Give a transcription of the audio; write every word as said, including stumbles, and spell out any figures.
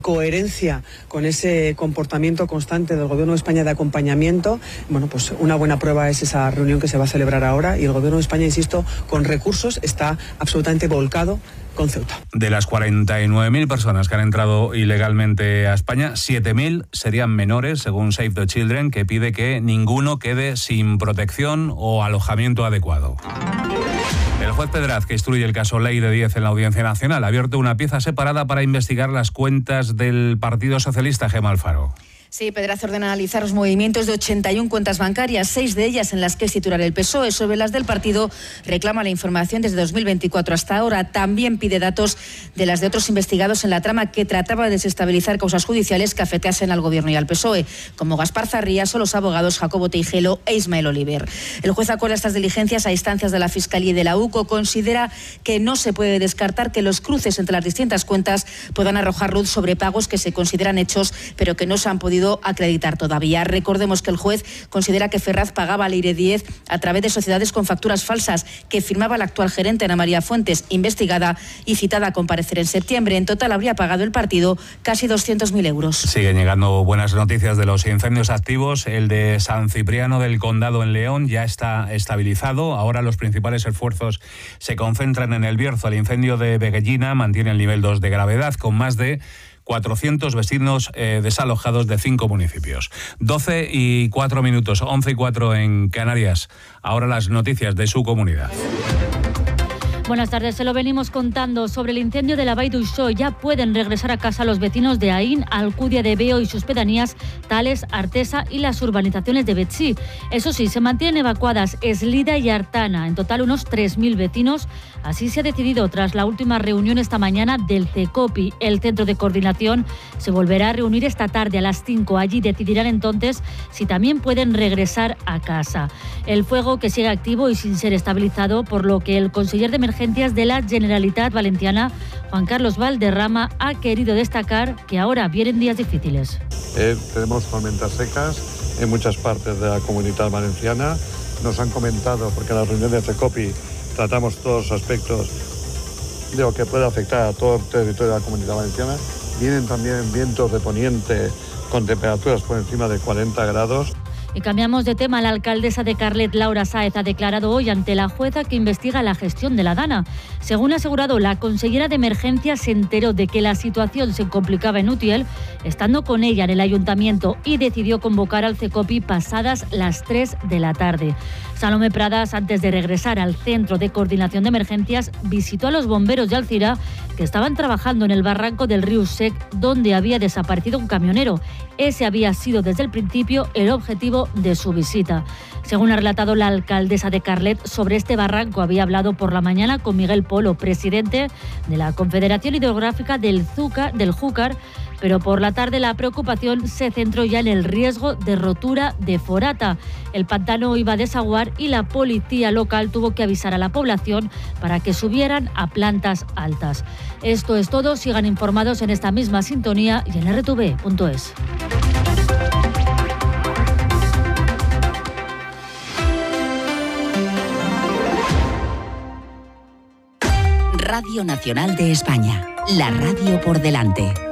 coherencia con ese comportamiento constante del Gobierno de España de acompañamiento. Bueno, pues una buena prueba es esa reunión que se va a celebrar ahora, y el Gobierno de España, insisto, con recursos está absolutamente volcado con Ceuta. De las cuarenta y nueve mil personas que han entrado ilegalmente a España, siete mil serían menores, según Save the Children, que pide que ninguno quede sin protección o alojamiento adecuado. El juez Pedraz, que instruye el caso Ley de diez en la Audiencia Nacional, ha abierto una pieza separada para investigar las cuentas del Partido Socialista. Gemma Alfaro. Sí, Pedraz ordena analizar los movimientos de ochenta y una cuentas bancarias, seis de ellas en las que es titular el P S O E. Sobre las del partido reclama la información desde dos mil veinticuatro hasta ahora. También pide datos de las de otros investigados en la trama que trataba de desestabilizar causas judiciales que afectasen al Gobierno y al P S O E, como Gaspar Zarrías o los abogados Jacobo Teijelo e Ismael Oliver. El juez acuerda estas diligencias a instancias de la Fiscalía y de la U C O. Considera que no se puede descartar que los cruces entre las distintas cuentas puedan arrojar luz sobre pagos que se consideran hechos, pero que no se han podido acreditar todavía. Recordemos que el juez considera que Ferraz pagaba al Leire diez a través de sociedades con facturas falsas que firmaba la actual gerente Ana María Fuentes, investigada y citada a comparecer en septiembre. En total habría pagado el partido casi doscientos mil euros. Siguen llegando buenas noticias de los incendios activos. El de San Cipriano del Condado en León ya está estabilizado. Ahora los principales esfuerzos se concentran en el Bierzo. El incendio de Veguellina mantiene el nivel dos de gravedad, con más de cuatrocientos vecinos eh, desalojados de cinco municipios. doce y cuatro minutos, once y cuatro en Canarias. Ahora las noticias de su comunidad. Buenas tardes, se lo venimos contando. Sobre el incendio de la Vall d'Uixó, ya pueden regresar a casa los vecinos de Aín, Alcudia de Veo y sus pedanías, Tales, Artesa y las urbanizaciones de Betxí. Eso sí, se mantienen evacuadas Eslida y Artana, en total unos tres mil vecinos. Así se ha decidido tras la última reunión esta mañana del CECOPI. El Centro de Coordinación se volverá a reunir esta tarde a las cinco. Allí decidirán entonces si también pueden regresar a casa. El fuego, que sigue activo y sin ser estabilizado, por lo que el conseller de Emergencias de la Generalitat Valenciana, Juan Carlos Valderrama, ha querido destacar que ahora vienen días difíciles. Eh, tenemos tormentas secas en muchas partes de la Comunidad Valenciana. Nos han comentado, porque en la reunión de CECOPI tratamos todos los aspectos de lo que puede afectar a todo el territorio de la Comunidad Valenciana. Vienen también vientos de poniente con temperaturas por encima de cuarenta grados. Y cambiamos de tema. La alcaldesa de Carlet, Laura Sáez, ha declarado hoy ante la jueza que investiga la gestión de la Dana. Según ha asegurado la consellera de Emergencias, se enteró de que la situación se complicaba en Utiel, estando con ella en el ayuntamiento, y decidió convocar al CECOPI pasadas las tres de la tarde. Salomé Pradas, antes de regresar al Centro de Coordinación de Emergencias, visitó a los bomberos de Alcira, que estaban trabajando en el barranco del río Sec, donde había desaparecido un camionero. Ese había sido desde el principio el objetivo de su visita. Según ha relatado la alcaldesa de Carlet, sobre este barranco había hablado por la mañana con Miguel Polo, presidente de la Confederación Hidrográfica del Zúcar, del Júcar, pero por la tarde la preocupación se centró ya en el riesgo de rotura de forata. El pantano iba a desaguar y la policía local tuvo que avisar a la población para que subieran a plantas altas. Esto es todo. Sigan informados en esta misma sintonía y en erre te ve punto es. Radio Nacional de España, la radio por delante.